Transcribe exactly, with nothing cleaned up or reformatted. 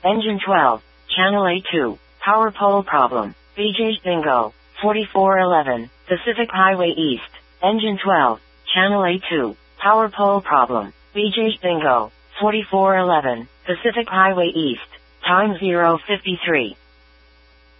Engine twelve, Channel A two, power pole problem, B J's Bingo, forty-four eleven, Pacific Highway East. Engine twelve, Channel A two, power pole problem, B J's Bingo, forty-four eleven, Pacific Highway East. Time zero fifty-three.